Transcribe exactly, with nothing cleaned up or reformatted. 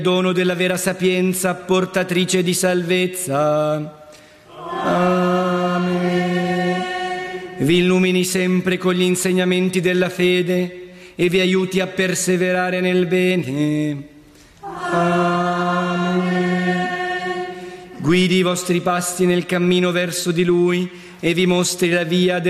dono della vera sapienza, portatrice di salvezza. Amen. Vi illumini sempre con gli insegnamenti della fede e vi aiuti a perseverare nel bene. Amen. Guidi i vostri passi nel cammino verso di Lui e vi mostri la via del